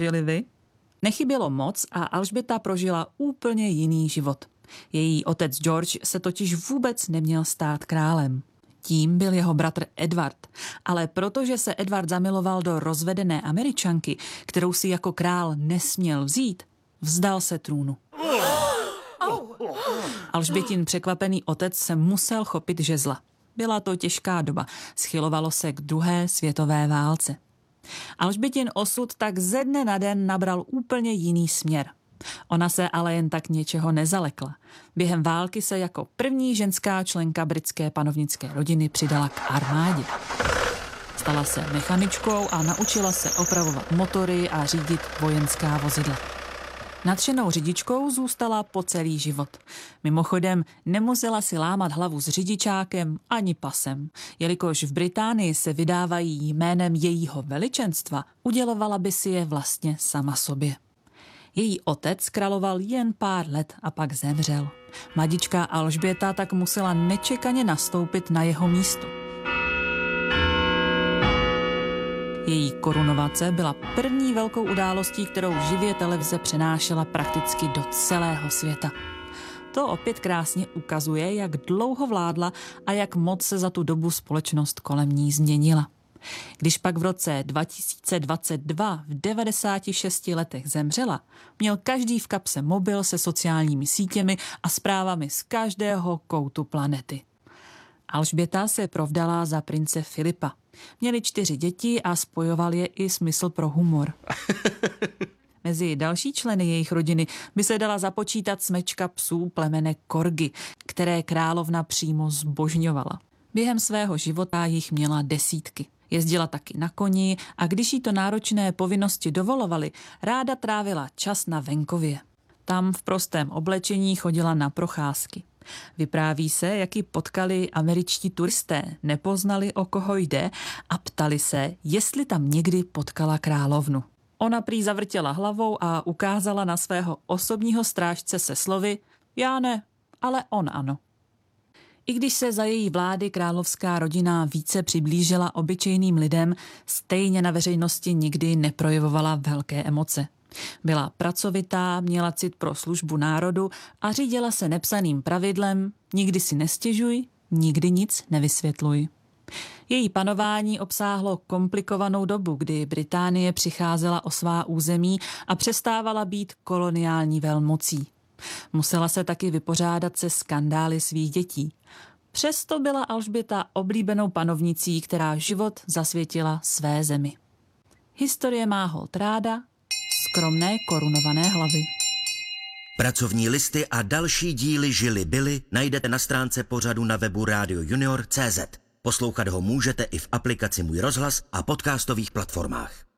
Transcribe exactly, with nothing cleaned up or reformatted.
žili vy? Nechybělo moc a Alžběta prožila úplně jiný život. Její otec George se totiž vůbec neměl stát králem. Tím byl jeho bratr Edward, ale protože se Edward zamiloval do rozvedené Američanky, kterou si jako král nesměl vzít, vzdal se trůnu. Alžbětin překvapený otec se musel chopit žezla. Byla to těžká doba, schylovalo se k druhé světové válce. Alžbětin osud tak ze dne na den nabral úplně jiný směr. Ona se ale jen tak něčeho nezalekla. Během války se jako první ženská členka britské panovnické rodiny přidala k armádě. Stala se mechaničkou a naučila se opravovat motory a řídit vojenská vozidla. Nadšenou řidičkou zůstala po celý život. Mimochodem nemusela si lámat hlavu s řidičákem ani pasem. Jelikož v Británii se vydávají jménem jejího veličenstva, udělovala by si je vlastně sama sobě. Její otec královal jen pár let a pak zemřel. Mladičká Alžběta tak musela nečekaně nastoupit na jeho místo. Její korunovace byla první velkou událostí, kterou živě televize přenášela prakticky do celého světa. To opět krásně ukazuje, jak dlouho vládla a jak moc se za tu dobu společnost kolem ní změnila. Když pak v roce dva tisíce dvacet dva v devadesáti šesti letech zemřela, měl každý v kapse mobil se sociálními sítěmi a zprávami z každého koutu planety. Alžběta se provdala za prince Filipa. Měli čtyři děti a spojoval je i smysl pro humor. Mezi další členy jejich rodiny by se dala započítat smečka psů plemene Korgi, které královna přímo zbožňovala. Během svého života jich měla desítky. Jezdila taky na koni a když jí to náročné povinnosti dovolovaly, ráda trávila čas na venkově. Tam v prostém oblečení chodila na procházky. Vypráví se, jak ji potkali američtí turisté, nepoznali, o koho jde a ptali se, jestli tam někdy potkala královnu. Ona prý zavrtěla hlavou a ukázala na svého osobního strážce se slovy: já ne, ale on ano. I když se za její vlády královská rodina více přiblížila obyčejným lidem, stejně na veřejnosti nikdy neprojevovala velké emoce. Byla pracovitá, měla cit pro službu národu a řídila se nepsaným pravidlem: nikdy si nestěžuj, nikdy nic nevysvětluj. Její panování obsáhlo komplikovanou dobu, kdy Británie přicházela o svá území a přestávala být koloniální velmocí. Musela se taky vypořádat se skandály svých dětí. Přesto byla Alžběta oblíbenou panovnicí, která život zasvětila své zemi. Historie má holt ráda skromné korunované hlavy. Pracovní listy a další díly Žili byly najdete na stránce pořadu na webu radio junior tečka cé zet. Poslouchat ho můžete i v aplikaci Můj rozhlas a podcastových platformách.